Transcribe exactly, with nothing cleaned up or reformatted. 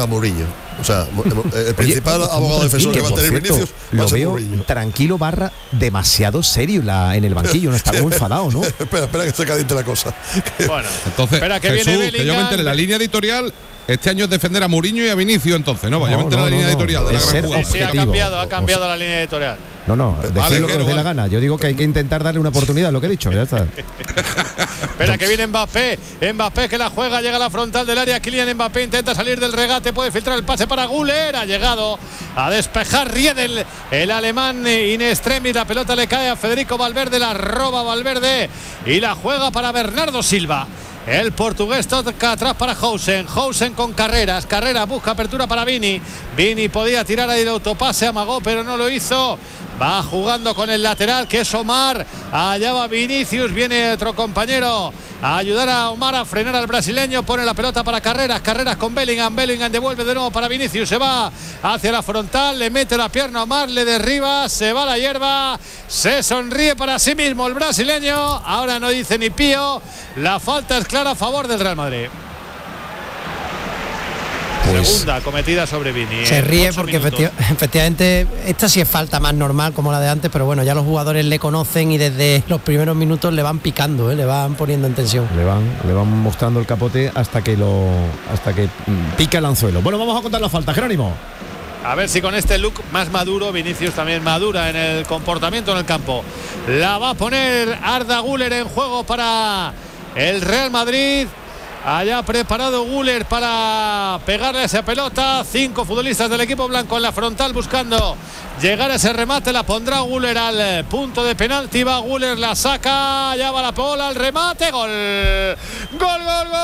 a Mourinho. O sea, el principal Oye, abogado defensor que va a tener cierto, Vinicius va lo a ser veo Mourinho. Tranquilo barra demasiado serio la, en el banquillo, no está muy enfadado, ¿no? espera, espera que se caliente la cosa. Bueno, entonces, espera que Jesús, viene que yo me entere, la línea editorial este año es defender a Mourinho y a Vinicius, entonces, ¿no? Vaya no, a meter no, la línea no, editorial no, de la gran jugada. Sí, sí, ha cambiado, ha cambiado o sea, la línea editorial. No, no, decir vale, lo que os dé la gana. Yo digo que hay que intentar darle una oportunidad, lo que he dicho, ya está. Espera que viene Mbappé, Mbappé que la juega, llega a la frontal del área, Kylian Mbappé intenta salir del regate, puede filtrar el pase para Güler, ha llegado a despejar Riedel, el alemán in extremis, la pelota le cae a Federico Valverde, la roba Valverde y la juega para Bernardo Silva. El portugués toca atrás para Housen. Housen con Carreras. Carreras busca apertura para Vini. Vini podía tirar ahí el autopase, amagó, pero no lo hizo. Va jugando con el lateral, que es Omar. Allá va Vinicius. Viene otro compañero a ayudar a Omar a frenar al brasileño. Pone la pelota para Carreras. Carreras con Bellingham. Bellingham devuelve de nuevo para Vinicius. Se va hacia la frontal. Le mete la pierna a Omar. Le derriba. Se va a la hierba. Se sonríe para sí mismo el brasileño. Ahora no dice ni pío. La falta es clara a favor del Real Madrid. Pues segunda cometida sobre Vini. Se ríe porque efecti- efectivamente esta sí es falta más normal como la de antes, pero bueno, ya los jugadores le conocen y desde los primeros minutos le van picando, ¿eh? Le van poniendo en tensión. Le van, le van mostrando el capote hasta que lo, hasta que pica el anzuelo. Bueno, vamos a contar la falta, Jerónimo. A ver si con este look más maduro, Vinicius también madura en el comportamiento en el campo. La va a poner Arda Güler en juego para el Real Madrid. Allá preparado Güler para pegarle a esa pelota. Cinco futbolistas del equipo blanco en la frontal buscando llegar a ese remate. La pondrá Güler al punto de penalti. Va Güler, la saca. Allá va la bola, el remate. Gol. Gol, gol, gol.